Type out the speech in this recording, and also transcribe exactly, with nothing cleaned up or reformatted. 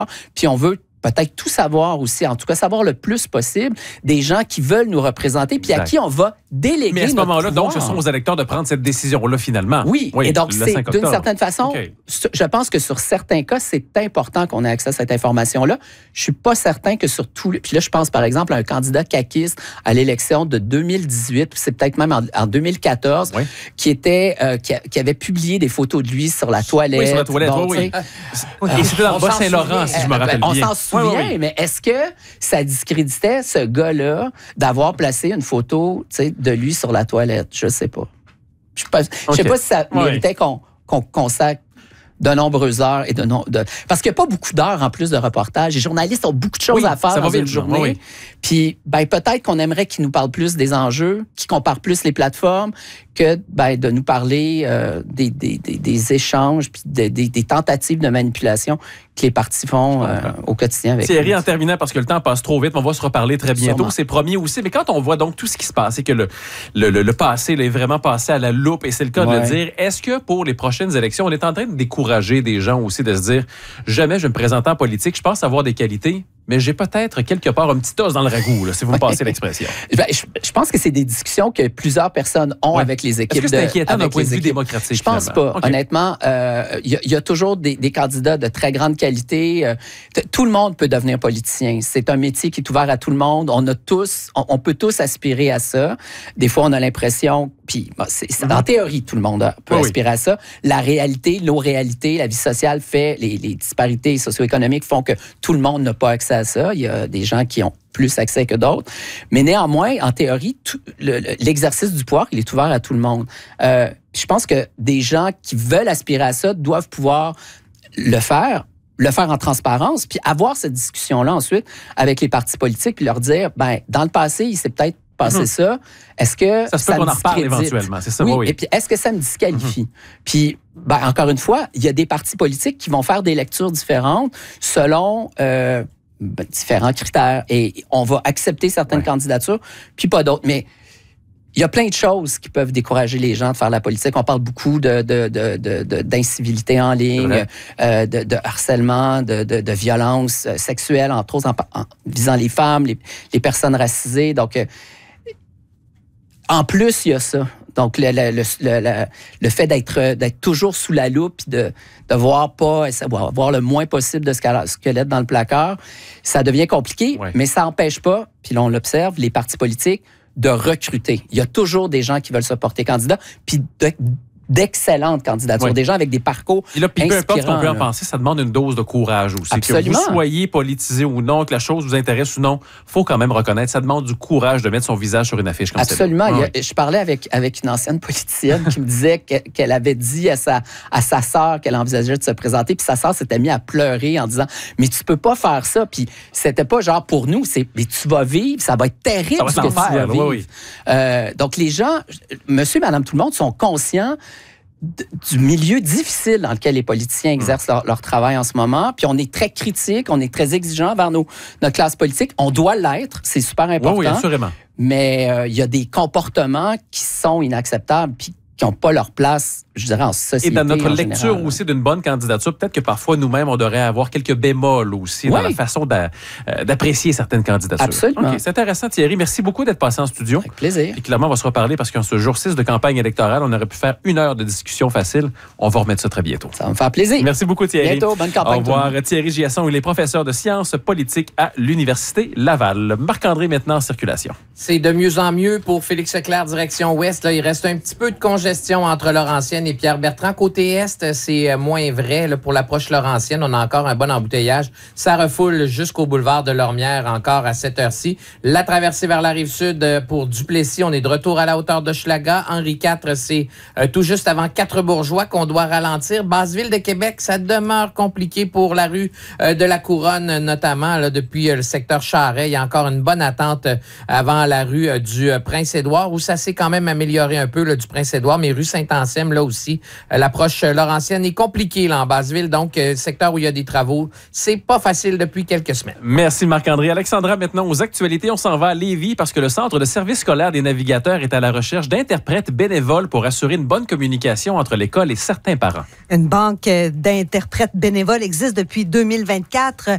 Puis on veut peut-être tout savoir aussi, en tout cas savoir le plus possible des gens qui veulent nous représenter, puis à qui on va déléguer Mais à ce notre moment-là, pouvoir. donc, ce sont aux électeurs de prendre cette décision-là, finalement. Oui, oui et donc, c'est d'une certaine façon, okay. je pense que sur certains cas, c'est important qu'on ait accès à cette information-là. Je suis pas certain que sur tous les... Puis là, je pense, par exemple, à un candidat caquiste à l'élection de deux mille dix-huit, c'est peut-être même en, en deux mille quatorze, oui. qui était, euh, qui, a, qui avait publié des photos de lui sur la toilette. Oui, sur la toilette, donc, oui, oui. Et c'était dans le Bas-Saint-Laurent, si je me rappelle on bien. On s'en souvient, oui, oui. mais est-ce que ça discréditait ce gars-là d'avoir placé une photo de lui sur la toilette? Je sais pas. Je ne sais, okay. sais pas si ça méritait oui. qu'on, qu'on consacre de nombreuses heures et de, no- de... Parce qu'il n'y a pas beaucoup d'heures en plus de reportages. Les journalistes ont beaucoup de choses oui, à faire dans une journée. Oui. Puis ben, peut-être qu'on aimerait qu'ils nous parlent plus des enjeux, qu'ils comparent plus les plateformes, que ben, de nous parler euh, des, des, des, des échanges puis des, des, des tentatives de manipulation que les partis font euh, au quotidien. Avec Thierry, en terminant, parce que le temps passe trop vite, on va se reparler très bientôt, Sûrement. C'est promis aussi. Mais quand on voit donc tout ce qui se passe et que le, le, le, le passé là, est vraiment passé à la loupe, et c'est le cas ouais. de le dire, est-ce que pour les prochaines élections, on est en train de décourager des gens aussi de se dire « Jamais je vais me présenter en politique, je pense avoir des qualités, mais j'ai peut-être quelque part un petit os dans le ragout, là, si vous me passez l'expression. » Ben, je, je pense que c'est des discussions que plusieurs personnes ont ouais. avec les équipes. Est-ce que c'est inquiétant d'un point de vue équipes. démocratique? Je pense finalement? pas. Okay. Honnêtement, il euh, y, y a toujours des, des candidats de très grande qualité. Euh, t- tout le monde peut devenir politicien. C'est un métier qui est ouvert à tout le monde. On a tous, on, on peut tous aspirer à ça. Des fois, on a l'impression, puis bon, c'est, c'est, mm-hmm. en théorie, tout le monde peut oui, aspirer oui. à ça. La réalité, nos réalités, la vie sociale fait, les, les disparités socio-économiques font que tout le monde n'a pas accès à ça. Il y a des gens qui ont plus accès que d'autres. Mais néanmoins, en théorie, tout, le, l'exercice du pouvoir, il est ouvert à tout le monde. Euh, je pense que des gens qui veulent aspirer à ça doivent pouvoir le faire, le faire en transparence, puis avoir cette discussion-là ensuite avec les partis politiques, puis leur dire, ben dans le passé, il s'est peut-être passé mmh. ça. Est-ce que ça se peut ça qu'on en reparle éventuellement, c'est ça? Oui, oui. Et puis est-ce que ça me disqualifie? Mmh. Puis, ben, encore une fois, il y a des partis politiques qui vont faire des lectures différentes selon... Euh, Ben, différents critères et on va accepter certaines ouais. candidatures, puis pas d'autres. Mais il y a plein de choses qui peuvent décourager les gens de faire la politique. On parle beaucoup de, de, de, de, de, d'incivilité en ligne, euh, de, de harcèlement, de, de, de violence sexuelle, entre autres, en, en visant les femmes, les, les personnes racisées. Donc, euh, en plus, il y a ça. Donc, le, le, le, le, le fait d'être, d'être toujours sous la loupe et de, de voir pas, voir le moins possible de squelette dans le placard, ça devient compliqué, ouais. mais ça n'empêche pas, puis là, on l'observe, les partis politiques de recruter. Il y a toujours des gens qui veulent se porter candidat, puis de, d'excellentes candidatures, oui. des gens avec des parcours et là, puis peu importe ce qu'on peut en là. penser, ça demande une dose de courage aussi. Absolument. Que vous soyez politisé ou non, que la chose vous intéresse ou non, il faut quand même reconnaître, ça demande du courage de mettre son visage sur une affiche comme ça. Absolument. Ah, oui. Je parlais avec, avec une ancienne politicienne qui me disait que, qu'elle avait dit à sa, à sa sœur qu'elle envisageait de se présenter, puis sa sœur s'était mise à pleurer en disant « Mais tu peux pas faire ça. » Puis c'était pas genre pour nous, c'est « Mais tu vas vivre, ça va être terrible ça va ce que tu vas vivre. » oui, oui. euh, Donc les gens, monsieur et madame tout le monde, sont conscients du milieu difficile dans lequel les politiciens exercent mmh. leur, leur travail en ce moment. Puis on est très critique, on est très exigeant vers nos, notre classe politique. On doit l'être, c'est super important. Oui, oui, assurément. Mais il euh, y a des comportements qui sont inacceptables puis qui n'ont pas leur place, je dirais, en société. Et dans notre lecture général. aussi d'une bonne candidature, peut-être que parfois nous-mêmes, on devrait avoir quelques bémols aussi oui. dans la façon d'a, euh, d'apprécier certaines candidatures. Absolument. Okay, c'est intéressant, Thierry. Merci beaucoup d'être passé en studio. Avec plaisir. Et clairement, on va se reparler parce qu'en ce jour six de campagne électorale, on aurait pu faire une heure de discussion facile. On va remettre ça très bientôt. Ça va me faire plaisir. Merci beaucoup, Thierry. Bientôt, bonne campagne. Au revoir, Thierry Giasson. Il est professeur de sciences politiques à l'Université Laval. Marc-André, maintenant en circulation. C'est de mieux en mieux pour Félix Leclerc, direction ouest. Là, il reste un petit peu de congestion entre Laurentienne et Pierre-Bertrand. Côté est, c'est moins vrai. Là, pour l'approche Laurentienne, on a encore un bon embouteillage. Ça refoule jusqu'au boulevard de Lormière encore à cette heure-ci. La traversée vers la Rive-Sud pour Duplessis, on est de retour à la hauteur de Schlaga. Henri quatre, c'est euh, tout juste avant Quatre-Bourgeois qu'on doit ralentir. Basse-Ville de Québec, ça demeure compliqué pour la rue euh, de la Couronne, notamment là, depuis euh, le secteur Charest. Il y a encore une bonne attente euh, avant la rue euh, du euh, Prince-Édouard, où ça s'est quand même amélioré un peu là, du Prince-Édouard, mais rue Saint-Anselme, là aussi, euh, l'approche euh, laurentienne est compliquée là, en Basse-Ville, donc euh, secteur où il y a des travaux. C'est pas facile depuis quelques semaines. Merci Marc-André. Alexandra, maintenant aux actualités, on s'en va à Lévis parce que le Centre de service scolaire des navigateurs est à la recherche d'interprètes bénévoles pour assurer une bonne communication entre l'école et certains parents. Une banque d'interprètes bénévoles existe depuis deux mille vingt-quatre.